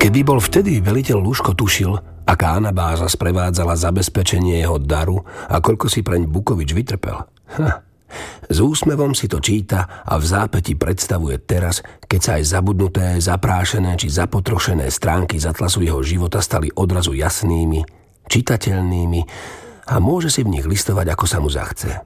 Keby bol vtedy veliteľ Lúško tušil, aká anabáza sprevádzala zabezpečenie jeho daru a koľko si preň Bukovič vytrpel. S úsmevom si to číta a v zápäti predstavuje teraz, keď sa aj zabudnuté, zaprášené či zapotrošené stránky z atlasu jeho života stali odrazu jasnými, čitateľnými a môže si v nich listovať, ako sa mu zachce.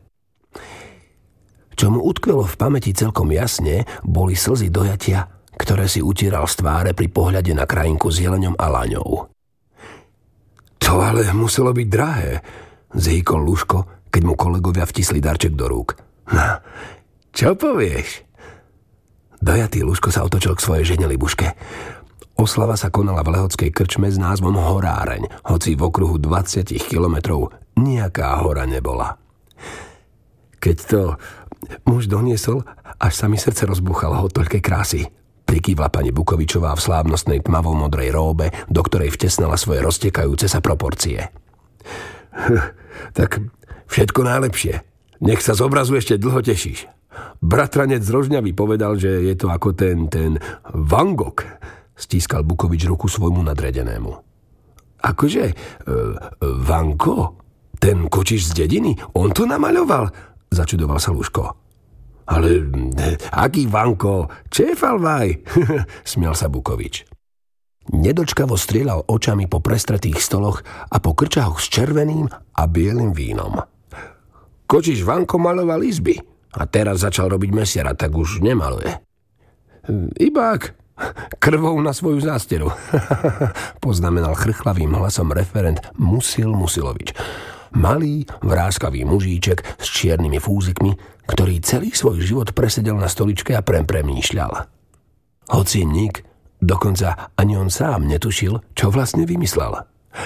Čo mu utkvelo v pamäti celkom jasne, boli slzy dojatia, ktoré si utieral z tváre pri pohľade na krajinku s jeleňom a laňou. To ale muselo byť drahé, zhýkol Lúško, keď mu kolegovia vtisli darček do rúk. No, čo povieš? Dojatý Lúško sa otočil k svojej žene Libuške. Oslava sa konala v lehodskej krčme s názvom Horáreň, hoci v okruhu 20 kilometrov nejaká hora nebola. Keď to muž doniesol, až sa mi srdce rozbúchalo od toľkej krásy, prikývla pani Bukovičová v slávnostnej tmavo-modrej róbe, do ktorej vtesnala svoje roztekajúce sa proporcie. Tak všetko najlepšie. Nech sa z obrazu ešte dlho tešíš. Bratranec z Rožňavy povedal, že je to ako ten Van Gogh. Stískal Bukovič ruku svojmu nadredenému. Akože? Van Gogh? Ten kočiš z dediny? On to namaľoval? Začudoval sa Lúško. Ale aký Van Gogh? Čefalvaj? Smial sa Bukovič. Nedočkavo strieľal očami po prestretých stoloch a po krčahoch s červeným a bielým vínom. Kočiš Vanko maloval izby a teraz začal robiť mesiara, tak už nemaluje. Ibák, krvou na svoju zásteru, poznamenal chrchlavým hlasom referent Musilovič. Malý, vráskavý mužíček s čiernymi fúzikmi, ktorý celý svoj život presedel na stoličke a premýšľal. Hoci nik, dokonca ani on sám netušil, čo vlastne vymyslel.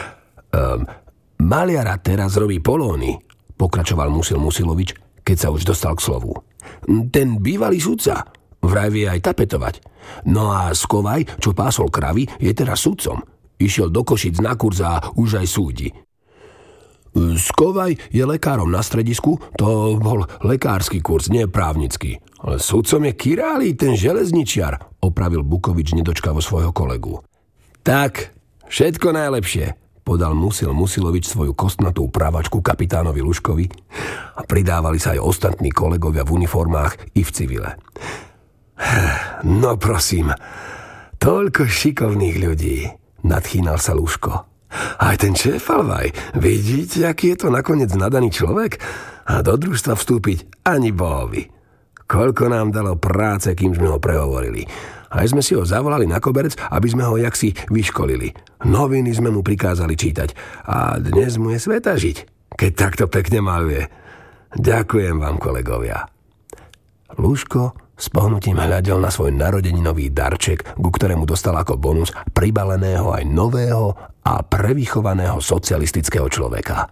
Maliara teraz robí polóny, pokračoval Musilovič, keď sa už dostal k slovu. Ten bývalý sudca vraj vie aj tapetovať. No a Skovaj, čo pásol kravy, je teraz sudcom. Išiel do Košic na kurz a už aj súdi. Skovaj je lekárom na stredisku, to bol lekársky kurz, nie právnický. Ale sudcom je Királi, ten železničiar, opravil Bukovič nedočkavo svojho kolegu. Tak, všetko najlepšie, podal Musilovič svoju kostnatú pravačku kapitánovi Lúškovi a pridávali sa aj ostatní kolegovia v uniformách i v civile. No prosím, toľko šikovných ľudí, nadchýnal sa Lúško. Aj ten Čefalvaj, vidíte, aký je to nakoniec nadaný človek? A do družstva vstúpiť ani Bohovi. Koľko nám dalo práce, kým sme ho prehovorili. Aj sme si ho zavolali na koberec, aby sme ho jaksi vyškolili. Noviny sme mu prikázali čítať. A dnes mu je sveta žiť, keď takto pekne maluje. Ďakujem vám, kolegovia. Lúško s pohnutím hľadel na svoj narodeninový darček, ku ktorému dostal ako bonus pribaleného aj nového a prevychovaného socialistického človeka.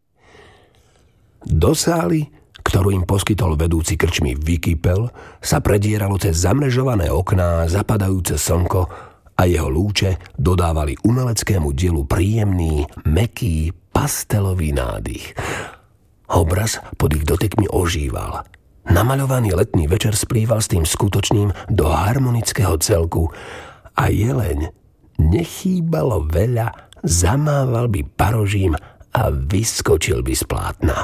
Do sály, ktorú im poskytol vedúci krčmy Vykypel, sa predieralo cez zamrežované okná zapadajúce slnko a jeho lúče dodávali umeleckému dielu príjemný, mäkký, pastelový nádych. Obraz pod ich dotykmi ožíval. Namaľovaný letný večer splýval s tým skutočným do harmonického celku a jeleň nechýbalo veľa, zamával by parožím a vyskočil by z plátna.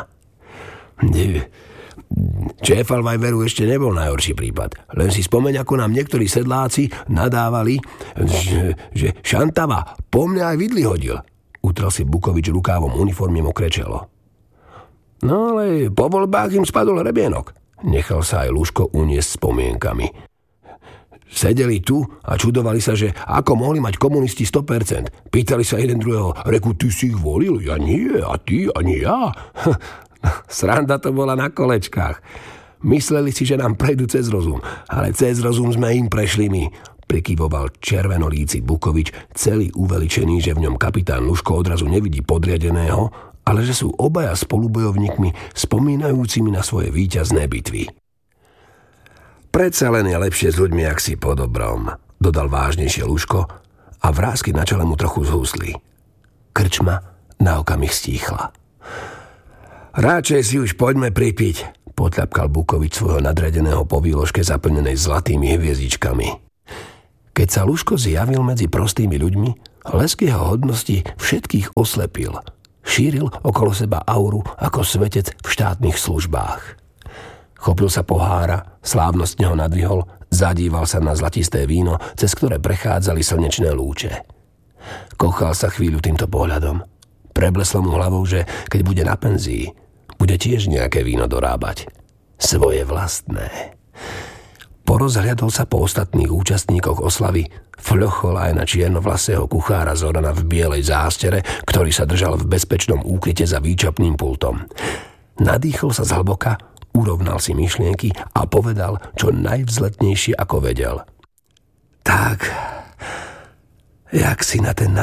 Čefalvaj veru ešte nebol najhorší prípad. Len si spomeň, ako nám niektorí sedláci nadávali, že Šantava po mňa aj vidly hodil. Utrel si Bukovič rukávom uniformy mokré čelo. No ale po voľbách im spadol hrebienok. Nechal sa aj Lúško uniesť spomienkami. Sedeli tu a čudovali sa, že ako mohli mať komunisti 100%. Pýtali sa jeden druhého, reku, ty si ich volil? Ja nie, a ty, ani ja. Sranda to bola na kolečkách. Mysleli si, že nám prejdú cez rozum, ale cez rozum sme im prešli my. Prikyvoval červenolíci Bukovič, celý uveličený, že v ňom kapitán Lúško odrazu nevidí podriadeného, ale že sú obaja spolubojovníkmi spomínajúcimi na svoje víťazné bitvy. Predsa len je lepšie s ľuďmi, jak si po dobrom, dodal vážnejšie Lúško a vrásky na čele mu trochu zhúsli. Krčma na okamih stíchla. Radšej si už poďme pripiť, potľapkal Bukovič svojho nadriadeného po výložke zaplnenej zlatými hviezdičkami. Keď sa Lužko zjavil medzi prostými ľuďmi, lesk jeho hodnosti všetkých oslepil. Šíril okolo seba auru ako svetec v štátnych službách. Chopil sa pohára, slávnostne ho nadvihol, zadíval sa na zlatisté víno, cez ktoré prechádzali slnečné lúče. Kochal sa chvíľu týmto pohľadom. Prebleslo mu hlavou, že keď bude na penzii, bude tiež nejaké víno dorábať. Svoje vlastné. Porozhľadol sa po ostatných účastníkoch oslavy, fľochol aj na čiernovlasého kuchára Zorana v bielej zástere, ktorý sa držal v bezpečnom úkryte za výčapným pultom. Nadýchol sa zhlboka, urovnal si myšlienky a povedal, čo najvzletnejšie ako vedel. Tak, jak si na ten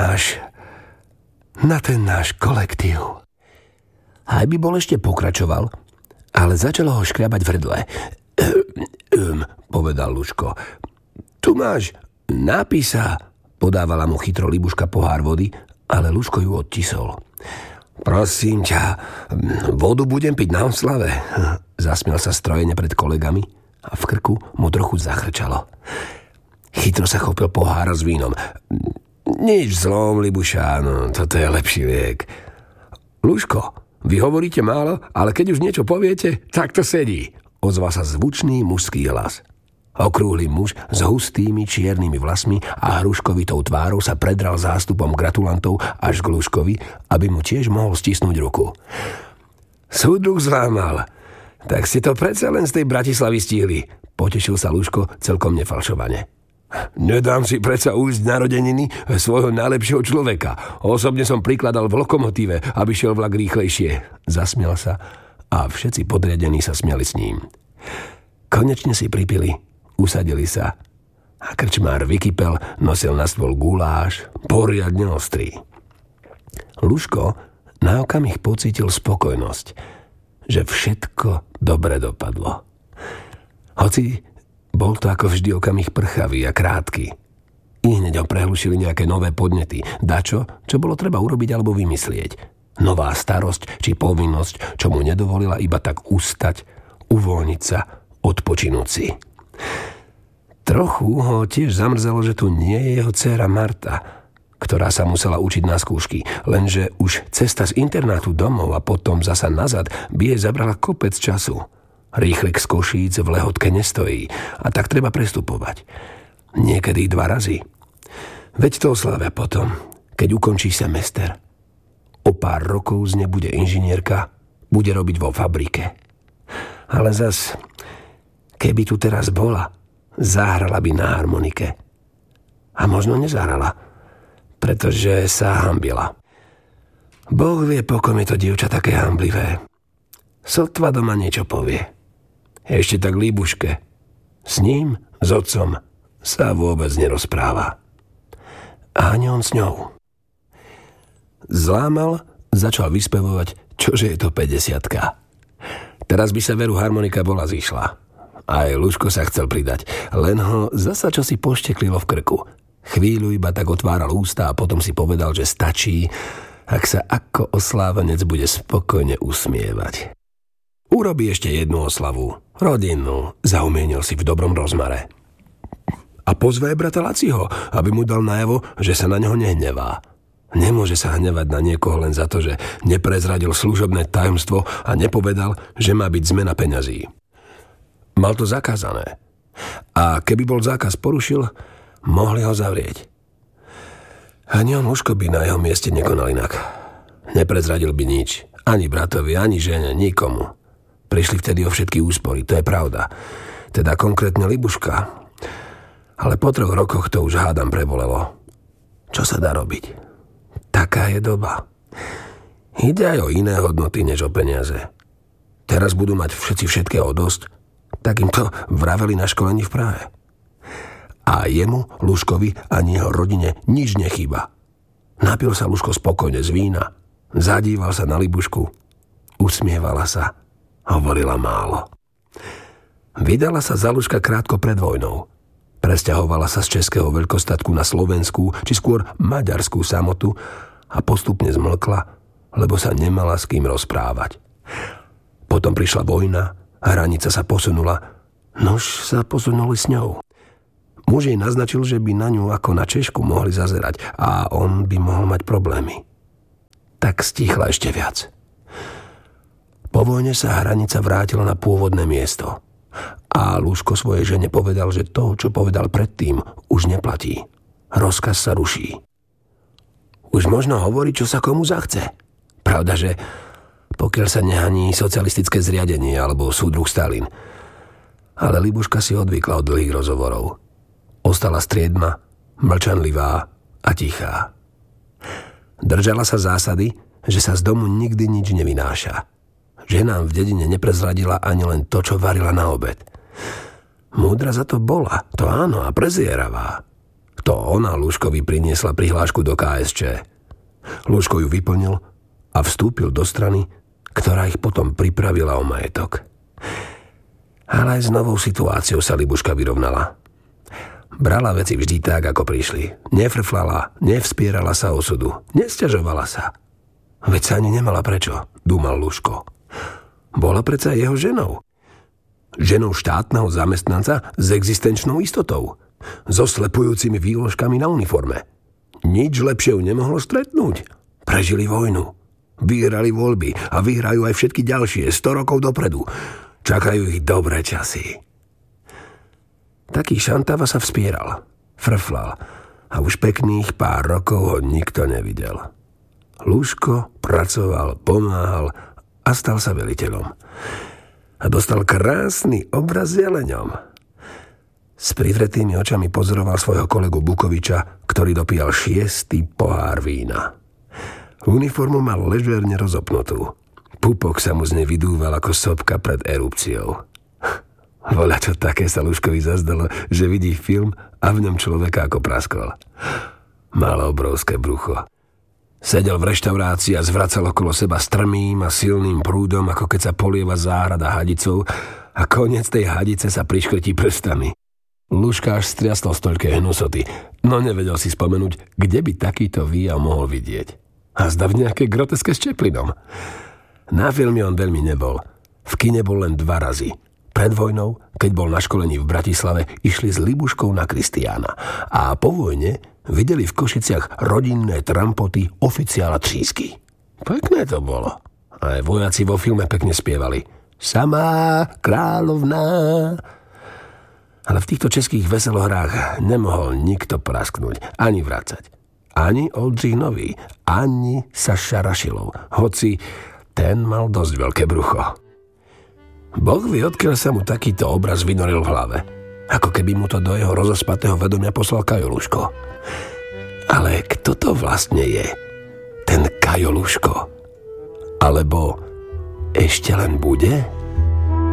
náš kolektív. Aj by bol ešte pokračoval, ale začalo ho škriabať v hrdle. Povedal Lužko. Tu máš, napí sa. Podávala mu chytro Libuška pohár vody, ale Lužko ju odtisol. Prosím ťa, vodu budem piť na oslave. Zasmiel sa strojene pred kolegami a v krku mu trochu zachrčalo. Chytro sa chopil pohára s vínom. Nič zlom, Libuša, no, toto je lepší liek. Lužko, vy hovoríte málo, ale keď už niečo poviete, tak to sedí. Ozval sa zvučný mužský hlas. Okrúhly muž s hustými čiernymi vlasmi a hruškovitou tvárou sa predral zástupom gratulantov až k Lužkovi, aby mu tiež mohol stisnúť ruku. Súdruh zlámal. Tak ste to predsa len z tej Bratislavy stihli. Potešil sa Lužko celkom nefalšovane. Nedám si predsa ujsť narodeniny svojho najlepšieho človeka. Osobne som prikladal v lokomotíve, aby šiel vlak rýchlejšie. Zasmial sa a všetci podriadení sa smiali s ním. Konečne si pripili, usadili sa a krčmár vykypel, nosil na stôl guláš, poriadne ostrý. Lužko na okamih pocítil spokojnosť, že všetko dobre dopadlo. Hoci bol to ako vždy okamih prchavý a krátky. I hneď ho prehlušili nejaké nové podnety, dačo, čo bolo treba urobiť alebo vymyslieť. Nová starosť či povinnosť, čo mu nedovolila iba tak ustať, uvoľniť sa, odpočinúť si. Trochu ho tiež zamrzelo, že tu nie je jeho dcéra Marta, ktorá sa musela učiť na skúšky, lenže už cesta z internátu domov a potom zasa nazad by jej zabrala kopec času. Rýchlik z Košíc v Lehotke nestojí a tak treba prestupovať. Niekedy 2 razy. Veď to oslavia potom, keď ukončí semester. O pár rokov z nej bude inžinierka, bude robiť vo fabrike. Ale zas, keby tu teraz bola, zahrala by na harmonike. A možno nezahrala, pretože sa hanbila. Boh vie, pokom je to dievča také hanblivé. Sotva doma niečo povie. Ešte tak Líbuške. S ním, s otcom, sa vôbec nerozpráva. A ani on s ňou. Zlámal, začal vyspevovať, čože je to 50-ka. Teraz by sa veru harmonika bola zišla. Aj Lužko sa chcel pridať, len ho zasa čosi pošteklilo v krku. Chvíľu iba tak otváral ústa a potom si povedal, že stačí, ak sa ako oslávenec bude spokojne usmievať. Urobí ešte jednu oslavu, rodinnú, zaumienil si v dobrom rozmare. A pozve brata Laciho, aby mu dal najavo, že sa na neho nehnevá. Nemôže sa hnevať na niekoho len za to, že neprezradil služobné tajomstvo a nepovedal, že má byť zmena peňazí. Mal to zakázané. A keby bol zákaz porušil, mohli ho zavrieť. Ani on Lužko by na jeho mieste nekonal inak. Neprezradil by nič. Ani bratovi, ani žene, nikomu. Prišli vtedy o všetky úspory, to je pravda. Teda konkrétne Libuška. Ale po 3 rokoch to už hádam prebolelo. Čo sa dá robiť? Taká je doba. Ide aj o iné hodnoty, než o peniaze. Teraz budú mať všetci všetkého dosť, tak im to vraveli na školení v Prahe. A jemu, Lužkovi, ani jeho rodine nič nechýba. Napil sa Lužko spokojne z vína, zadíval sa na Libušku, usmievala sa, hovorila málo. Vydala sa za Lužka krátko pred vojnou. Presťahovala sa z českého veľkostatku na slovenskú, či skôr maďarskú samotu a postupne zmlkla, lebo sa nemala s kým rozprávať. Potom prišla vojna, hranica sa posunula, nož sa posunuli s ňou. Muž jej naznačil, že by na ňu ako na Češku mohli zazerať a on by mohol mať problémy. Tak stíchla ešte viac. Po vojne sa hranica vrátila na pôvodné miesto a Lúško svojej žene povedal, že to, čo povedal predtým, už neplatí. Rozkaz sa ruší. Už možno hovoriť, čo sa komu zachce. Pravda, že pokiaľ sa nehaní socialistické zriadenie alebo súdruh Stalin. Ale Libuška si odvykla od dlhých rozhovorov. Ostala striedma, mlčanlivá a tichá. Držala sa zásady, že sa z domu nikdy nič nevynáša. Ženám v dedine neprezradila ani len to, čo varila na obed. Múdra za to bola, to áno, a prezieravá. To ona Lúškovi priniesla prihlášku do KSČ. Lúško ju vyplnil a vstúpil do strany, ktorá ich potom pripravila o majetok. Ale aj s novou situáciou sa Libuška vyrovnala. Brala veci vždy tak, ako prišli. Nefrflala, nevspierala sa osudu, nesťažovala sa. Veď sa ani nemala prečo, dúmal Lúško. Bola predsa jeho ženou. Ženou štátneho zamestnanca s existenčnou istotou. So slepujúcimi výložkami na uniforme. Nič lepšie ju nemohlo stretnúť. Prežili vojnu. Vyhrali voľby a vyhrajú aj všetky ďalšie 100 rokov dopredu. Čakajú ich dobré časy. Taký šantáva sa vspieral, frflal a už pekných pár rokov ho nikto nevidel. Lúško pracoval, pomáhal a stal sa veliteľom. A dostal krásny obraz jeleňom. S privretými očami pozoroval svojho kolegu Bukoviča, ktorý dopíjal 6. pohár vína. Uniformu mal ležerne rozopnutú. Pupok sa mu z nej vydúval ako sopka pred erupciou. Voľačo také sa Lúškovi zazdalo, že vidí film a v ňom človeka ako praskol. Mal obrovské brucho. Sedel v reštaurácii a zvracal okolo seba strmým a silným prúdom, ako keď sa polieva záhrada hadicou a koniec tej hadice sa priškrtí prstami. Lúška až striaslo z toľkej hnusoty, no nevedel si spomenúť, kde by takýto výjav mohol vidieť. A zda v nejakej groteske s Čeplinom. Na filme on veľmi nebol. V kine bol len 2 razy. Pred vojnou, keď bol na školení v Bratislave, išli s Libuškou na Kristiána. A po vojne videli v Košiciach rodinné trampoty oficiála Třísky. Pekné to bolo. Aj vojaci vo filme pekne spievali. Samá kráľovná. Ale v týchto českých veselohrách nemohol nikto prasknúť, ani vracať. Ani Oldřich Nový, ani Saša Rašilov. Hoci ten mal dosť veľké brucho. Boh vie, odkiaľ sa mu takýto obraz vynoril v hlave. Ako keby mu to do jeho rozospatého vedomia poslal Kajo Lúško. Ale kto to vlastne je? Ten Kajo Lúško? Alebo ešte len bude?